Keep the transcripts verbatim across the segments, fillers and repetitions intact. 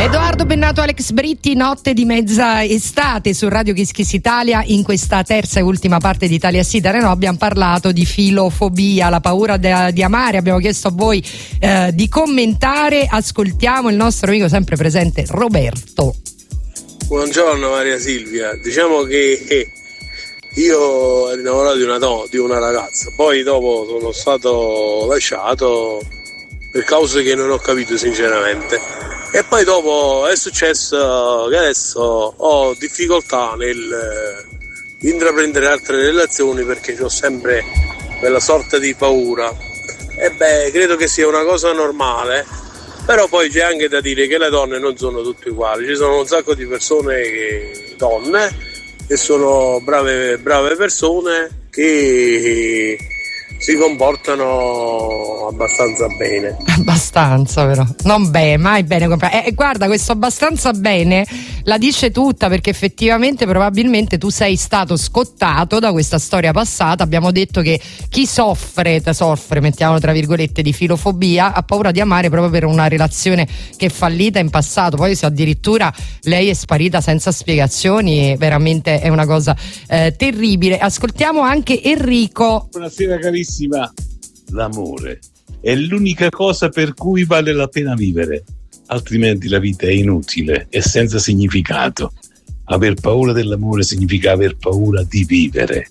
Edoardo Bennato, Alex Britti, notte di mezza estate su Radio Kiss Kiss Italia. In questa terza e ultima parte di Italia Sì, Italia No abbiamo parlato di filofobia, la paura de- di amare. Abbiamo chiesto a voi eh, di commentare. Ascoltiamo il nostro amico sempre presente Roberto. Buongiorno Maria Silvia, diciamo che eh, io ho innamorato di una, no, di una ragazza, poi dopo sono stato lasciato per cause che non ho capito sinceramente, e poi dopo è successo che adesso ho difficoltà nel eh, intraprendere altre relazioni perché ho sempre quella sorta di paura. E beh, credo che sia una cosa normale, però poi c'è anche da dire che le donne non sono tutte uguali, ci sono un sacco di persone, che, donne, che sono brave, brave persone che si comportano abbastanza bene. Abbastanza, però non bene, mai bene. E eh, guarda, questo abbastanza bene la dice tutta, perché effettivamente probabilmente tu sei stato scottato da questa storia passata. Abbiamo detto che chi soffre, soffre, mettiamolo tra virgolette, di filofobia, ha paura di amare proprio per una relazione che è fallita in passato. Poi se addirittura lei è sparita senza spiegazioni, veramente è una cosa eh, terribile. Ascoltiamo anche Enrico. Buonasera carissima. L'amore è l'unica cosa per cui vale la pena vivere, altrimenti la vita è inutile e senza significato. Aver paura dell'amore significa aver paura di vivere.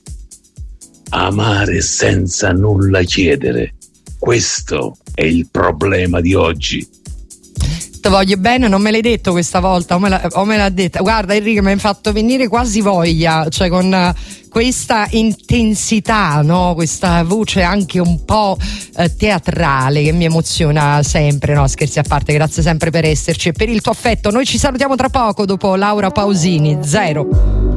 Amare senza nulla chiedere. Questo è il problema di oggi. Ti voglio bene, non me l'hai detto questa volta, o me, la, o me l'ha detta. Guarda Enrico, mi hai fatto venire quasi voglia, cioè con uh, questa intensità, no? Questa voce anche un po' uh, teatrale che mi emoziona sempre, no? Scherzi a parte, grazie sempre per esserci e per il tuo affetto. Noi ci salutiamo tra poco dopo Laura Pausini, zero.